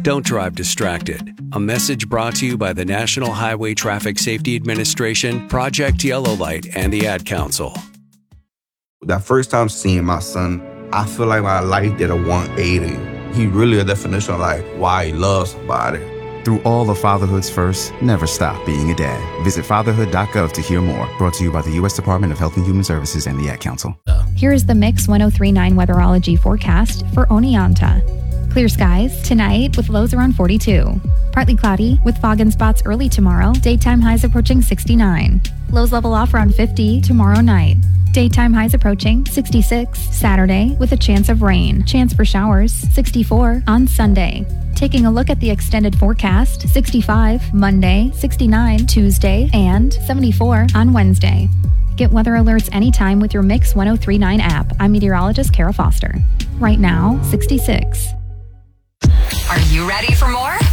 Don't drive distracted. A message brought to you by the National Highway Traffic Safety Administration, Project Yellow Light, and the Ad Council. That first time seeing my son, I feel like my life did a 180. He really a definition of like why he loves somebody. Through all of fatherhood's first, never stop being a dad. Visit fatherhood.gov to hear more. Brought to you by the U.S. Department of Health and Human Services and the Ad Council. Here is the Mix 103.9 weatherology forecast for Oneonta. Clear skies tonight with lows around 42. Partly cloudy with fog and spots early tomorrow. Daytime highs approaching 69. Lows level off around 50 tomorrow night. Daytime highs approaching 66 Saturday with a chance of rain. Chance for showers 64 on Sunday. Taking a look at the extended forecast, 65 Monday, 69 Tuesday, and 74 on Wednesday. Get weather alerts anytime with your Mix 103.9 app. I'm meteorologist Kara Foster. Right now, 66. Are you ready for more?